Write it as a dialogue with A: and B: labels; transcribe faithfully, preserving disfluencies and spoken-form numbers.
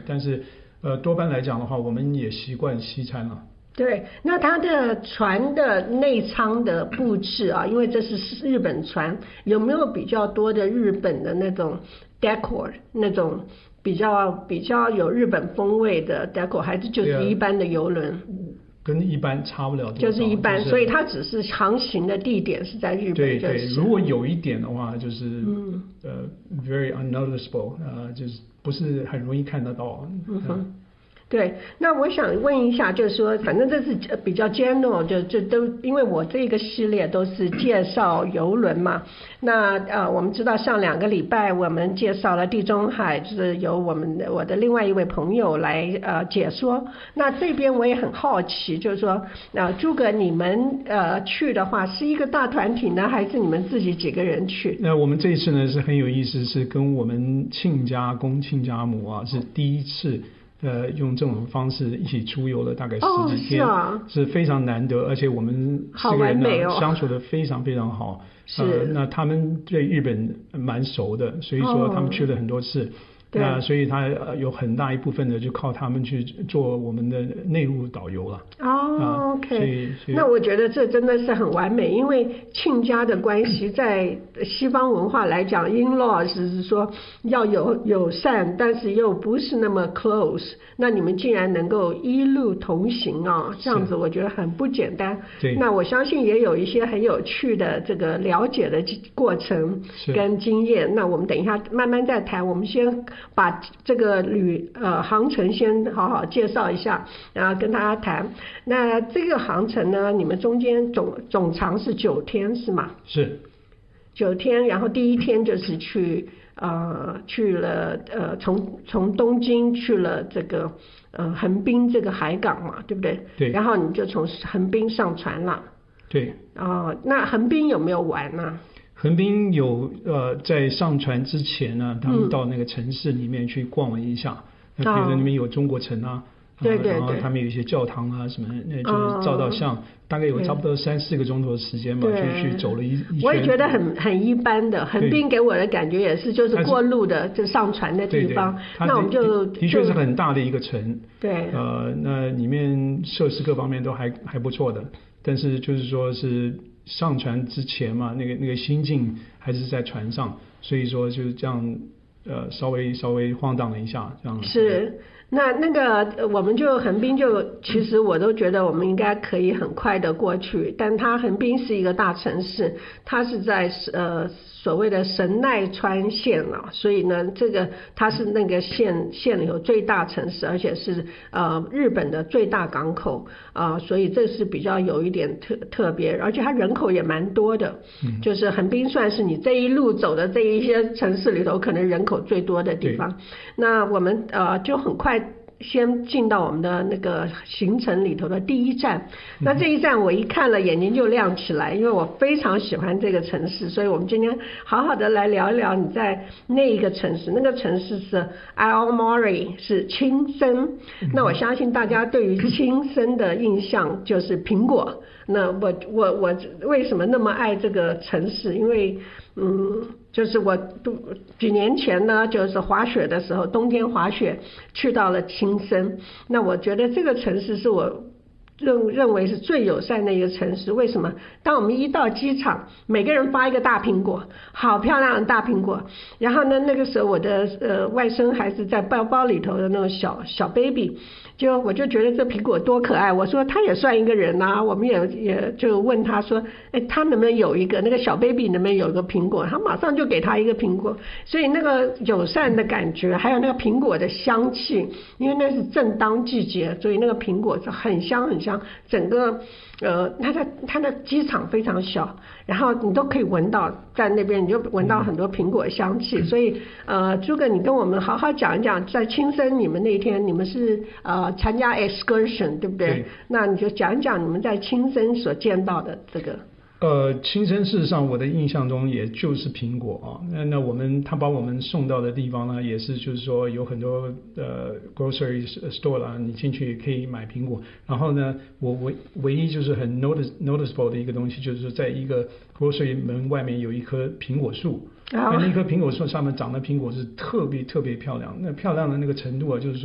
A: 但是呃多半来讲的话，我们也习惯西餐了。
B: 对，那它的船的内舱的布置啊，因为这是日本船，有没有比较多的日本的那种 decor 那种比较比较有日本风味的 decor， 还是就是一般的游轮？
A: 跟一般差不了多少，
B: 就是一般，
A: 就是、
B: 所以它只是航行的地点是在日本。
A: 对
B: 对，
A: 如果有一点的话，就是、
B: 嗯、
A: 呃 very unnoticeable， 呃，就是不是很容易看得到。
B: 嗯哼。对，那我想问一下，就是说，反正这是比较 general， 就就都因为我这个系列都是介绍邮轮嘛。那呃，我们知道上两个礼拜我们介绍了地中海，就是由我们的我的另外一位朋友来呃解说。那这边我也很好奇，就是说，呃，诸葛你们呃去的话，是一个大团体呢，还是你们自己几个人去？
A: 那我们这一次呢是很有意思，是跟我们亲家公亲家母啊是第一次。呃，用这种方式一起出游了大概十几天，
B: 哦，是啊，
A: 是非常难得，而且我们四个人呢、哦、相处的非常非常好。
B: 是、
A: 呃，那他们对日本蛮熟的，所以说他们去了很多次。哦那所以他有很大一部分的就靠他们去做我们的内陆导游了。
B: 哦、
A: 啊、
B: ，OK， 那我觉得这真的是很完美，因为亲家的关系在西方文化来讲 ，in-law 是说要有友善，但是又不是那么 close。那你们竟然能够一路同行啊，这样子我觉得很不简单。
A: 对。
B: 那我相信也有一些很有趣的这个了解的过程跟经验。那我们等一下慢慢再谈，我们先。把这个旅呃航程先好好介绍一下，然后跟大家谈。那这个航程呢，你们中间总总长是九天是吗？
A: 是。
B: 九天，然后第一天就是去呃去了呃从从东京去了这个呃横滨这个海港嘛，对不对？
A: 对。
B: 然后你就从横滨上船了。
A: 对。
B: 哦，那横滨有没有玩呢？
A: 横滨有呃，在上船之前呢，他们到那个城市里面去逛了一下。嗯、那比如说里面有中国城啊，
B: 对对对，
A: 然后他们有一些教堂啊什么，那就是照照相，哦、大概有差不多三四个钟头的时间吧，就去走了一一圈。
B: 我也觉得很很一般的，横滨给我的感觉也是就是过路的，就上船的地方。
A: 对对
B: 那我们就
A: 的确是很大的一个城。
B: 对。
A: 呃，那里面设施各方面都还还不错的，但是就是说是。上船之前嘛，那个那个心境还是在船上，所以说就是这样，呃，稍微稍微晃荡了一下，这样。
B: 是，那那个我们就横滨就，其实我都觉得我们应该可以很快的过去，但它横滨是一个大城市，它是在呃所谓的神奈川县啊，所以呢，这个它是那个县县里头最大城市，而且是呃日本的最大港口啊、呃，所以这是比较有一点特特别，而且它人口也蛮多的，嗯、就是横滨算是你这一路走的这一些城市里头可能人口最多的地方。那我们呃就很快。先进到我们的那个行程里头的第一站，那这一站我一看了眼睛就亮起来，因为我非常喜欢这个城市，所以我们今天好好的来聊一聊你在那一个城市，那个城市是 Aomori， 是青森。那我相信大家对于青森的印象就是苹果。那我我我为什么那么爱这个城市？因为嗯，就是我几年前呢，就是滑雪的时候，冬天滑雪去到了青森。那我觉得这个城市是我认认为是最友善的一个城市。为什么？当我们一到机场，每个人发一个大苹果，好漂亮的大苹果。然后呢，那个时候我的呃外甥孩子在包包里头的那种小小 baby。就我就觉得这苹果多可爱，我说他也算一个人啊，我们也也就问他说，哎，他能不能有一个那个小 baby 能不能有一个苹果？他马上就给他一个苹果，所以那个友善的感觉，还有那个苹果的香气，因为那是正当季节，所以那个苹果是很香很香，整个呃，它的它的机场非常小，然后你都可以闻到，在那边你就闻到很多苹果香气，所以呃，诸葛你跟我们好好讲一讲，在青森你们那天你们是呃参加 excursion 对不对？
A: 对。
B: 那你就讲一讲你们在青森所见到的这个。
A: 呃，青森事实上我的印象中也就是苹果啊，那那我们他把我们送到的地方呢，也是就是说有很多呃 grocery store 啦，你进去可以买苹果。然后呢，我唯唯一就是很 notice noticeable 的一个东西，就是在一个 grocery 门外面有一棵苹果树，那、oh. 那棵苹果树上面长的苹果是特别特别漂亮，那漂亮的那个程度啊，就是说。